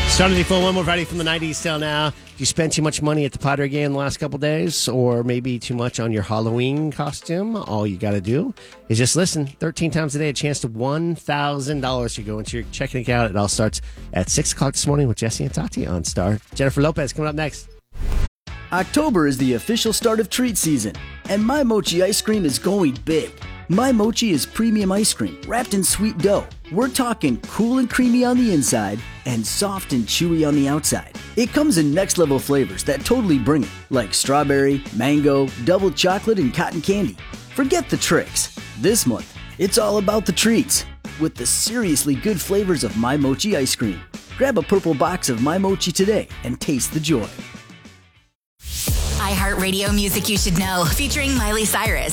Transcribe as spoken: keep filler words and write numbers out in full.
Starting the full one more Friday from the nineties till now. If you spent too much money at the Padre game the last couple days, or maybe too much on your Halloween costume, all you got to do is just listen. thirteen times a day, a chance to one thousand dollars. You go into your checking account. It all starts at six o'clock this morning with Jesse and Tati on Star. Jennifer Lopez coming up next. October is the official start of treat season, and My Mochi ice cream is going big. My Mochi is premium ice cream wrapped in sweet dough. We're talking cool and creamy on the inside and soft and chewy on the outside. It comes in next level flavors that totally bring it, like strawberry, mango, double chocolate, and cotton candy. Forget the tricks. This month, it's all about the treats with the seriously good flavors of My Mochi ice cream. Grab a purple box of My Mochi today and taste the joy. iHeartRadio Music You Should Know, featuring Miley Cyrus.